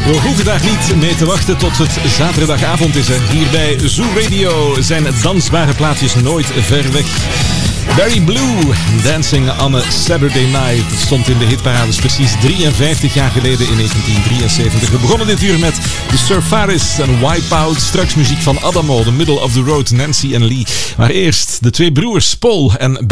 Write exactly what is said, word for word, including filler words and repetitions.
We hoeven daar niet mee te wachten tot het zaterdagavond is. Hè. Hier bij Zoo Radio zijn dansbare plaatjes nooit ver weg. Barry Blue, Dancing on a Saturday Night. Het stond in de hitparades precies drieënvijftig jaar geleden in negentien drieënzeventig. We begonnen dit uur met de Surfaris en Wipeout. Straks muziek van Adamo, The Middle of the Road, Nancy en Lee. Maar eerst de twee broers Paul en